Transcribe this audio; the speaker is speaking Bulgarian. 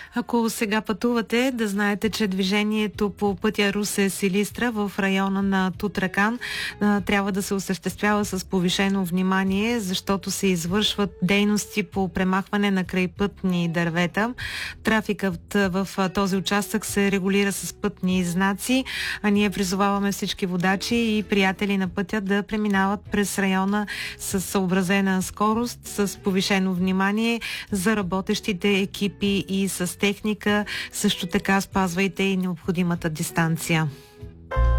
Ако сега пътувате, да знаете, че движението по пътя Русе-Силистра в района на Тутракан трябва да се осъществява с повишено внимание, защото се извършват дейности по премахване на крайпътни дървета. Трафикът в този участък се регулира с пътни знаци, а ние призоваваме всички водачи и приятели на пътя да преминават през района с съобразена скорост, с повишено внимание за работещите екипи и с техника. Също така спазвайте и необходимата дистанция.